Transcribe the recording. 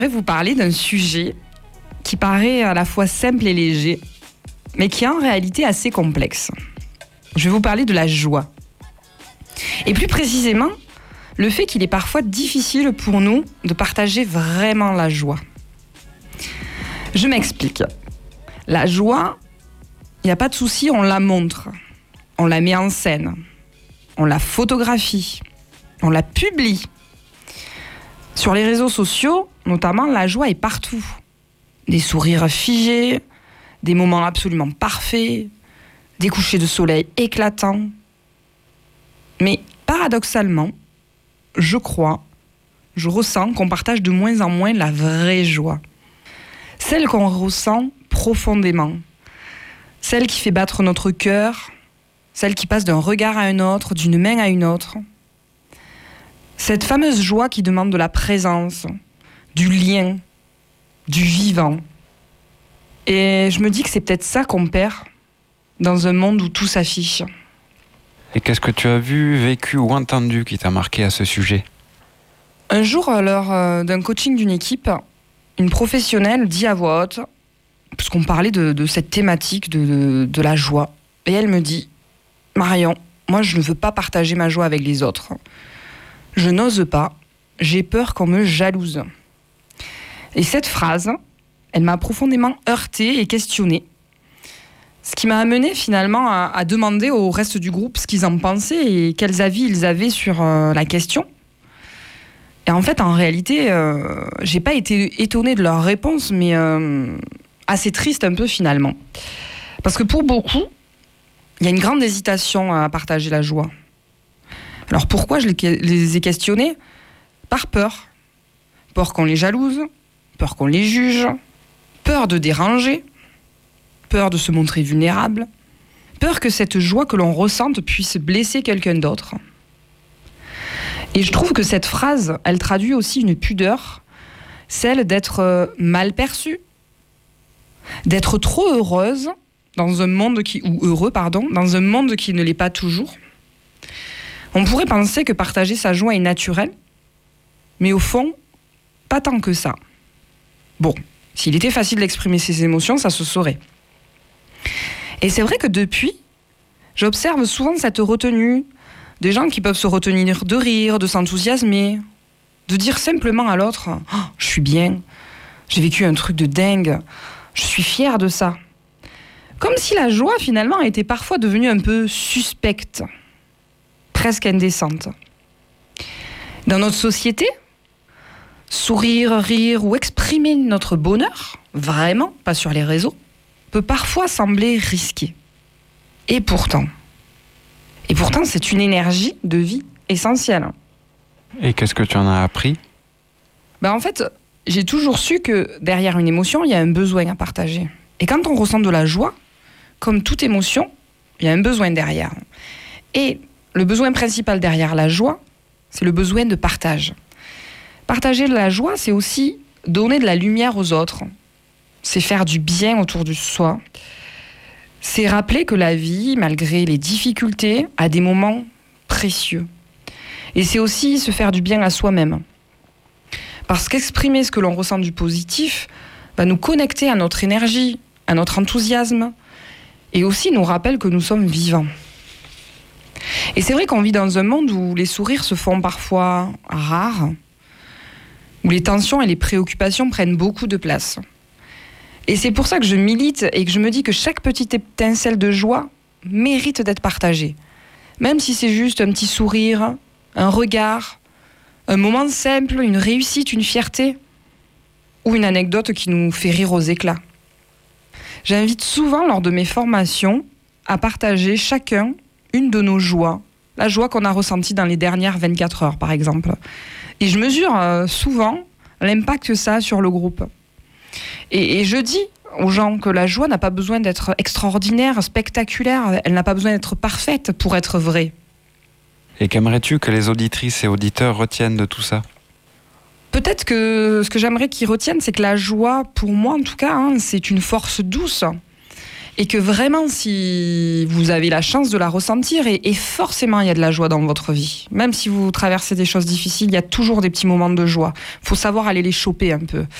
Je vais vous parler d'un sujet qui paraît à la fois simple et léger, mais qui est en réalité assez complexe. Je vais vous parler de la joie. Et plus précisément, le fait qu'il est parfois difficile pour nous de partager vraiment la joie. Je m'explique. La joie, il n'y a pas de souci, on la montre, on la met en scène, on la photographie, on la publie. Sur les réseaux sociaux, notamment, la joie est partout. Des sourires figés, des moments absolument parfaits, des couchers de soleil éclatants. Mais paradoxalement, je ressens qu'on partage de moins en moins la vraie joie. Celle qu'on ressent profondément. Celle qui fait battre notre cœur, celle qui passe d'un regard à un autre, d'une main à une autre. Cette fameuse joie qui demande de la présence, du lien, du vivant. Et je me dis que c'est peut-être ça qu'on perd dans un monde où tout s'affiche. Et qu'est-ce que tu as vu, vécu ou entendu qui t'a marqué à ce sujet ? Un jour, lors d'un coaching d'une équipe, une professionnelle dit à voix haute, puisqu'on parlait de cette thématique de la joie, et elle me dit « Marion, moi je ne veux pas partager ma joie avec les autres. Je n'ose pas, j'ai peur qu'on me jalouse. » Et cette phrase, elle m'a profondément heurtée et questionnée. Ce qui m'a amené finalement à demander au reste du groupe ce qu'ils en pensaient et quels avis ils avaient sur la question. Et en fait, en réalité, j'ai pas été étonnée de leur réponse, mais assez triste un peu finalement. Parce que pour beaucoup, il y a une grande hésitation à partager la joie. Alors pourquoi je les ai questionnés ? Par peur. Peur qu'on les jalouse, peur qu'on les juge, peur de déranger, peur de se montrer vulnérable, peur que cette joie que l'on ressente puisse blesser quelqu'un d'autre. Et je trouve que cette phrase, elle traduit aussi une pudeur, celle d'être mal perçue, d'être trop heureuse dans un monde dans un monde qui ne l'est pas toujours. On pourrait penser que partager sa joie est naturel, mais au fond, pas tant que ça. Bon, s'il était facile d'exprimer ses émotions, ça se saurait. Et c'est vrai que depuis, j'observe souvent cette retenue, des gens qui peuvent se retenir de rire, de s'enthousiasmer, de dire simplement à l'autre « Oh, je suis bien, j'ai vécu un truc de dingue, je suis fière de ça ». Comme si la joie, finalement, était parfois devenue un peu suspecte, presque indécente. Dans notre société, sourire, rire ou exprimer notre bonheur, vraiment, pas sur les réseaux, peut parfois sembler risqué. Et pourtant, c'est une énergie de vie essentielle. Et qu'est-ce que tu en as appris ? En fait, j'ai toujours su que derrière une émotion, il y a un besoin à partager. Et quand on ressent de la joie, comme toute émotion, il y a un besoin derrière. Et le besoin principal derrière la joie, c'est le besoin de partage. Partager de la joie, c'est aussi donner de la lumière aux autres. C'est faire du bien autour de soi. C'est rappeler que la vie, malgré les difficultés, a des moments précieux. Et c'est aussi se faire du bien à soi-même. Parce qu'exprimer ce que l'on ressent du positif va nous connecter à notre énergie, à notre enthousiasme, et aussi nous rappelle que nous sommes vivants. Et c'est vrai qu'on vit dans un monde où les sourires se font parfois rares, où les tensions et les préoccupations prennent beaucoup de place. Et c'est pour ça que je milite et que je me dis que chaque petite étincelle de joie mérite d'être partagée. Même si c'est juste un petit sourire, un regard, un moment simple, une réussite, une fierté, ou une anecdote qui nous fait rire aux éclats. J'invite souvent lors de mes formations à partager chacun une de nos joies, la joie qu'on a ressentie dans les dernières 24 heures par exemple. Et je mesure souvent l'impact que ça a sur le groupe. Et je dis aux gens que la joie n'a pas besoin d'être extraordinaire, spectaculaire, elle n'a pas besoin d'être parfaite pour être vraie. Et qu'aimerais-tu que les auditrices et auditeurs retiennent de tout ça ? Peut-être que ce que j'aimerais qu'ils retiennent, c'est que la joie, pour moi en tout cas, c'est une force douce. Et que vraiment, si vous avez la chance de la ressentir, et forcément il y a de la joie dans votre vie, même si vous traversez des choses difficiles, il y a toujours des petits moments de joie. Il faut savoir aller les choper un peu.